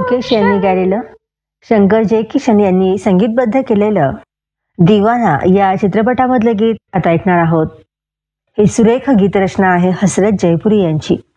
मुकेश यांनी गायलेलं, शंकर जयकिशन यांनी संगीतबद्ध केलेलं दिवाना या चित्रपटामधले गीत आता ऐकणार आहोत. ही सुरेख गीतरचना आहे हसरत जयपुरी यांची.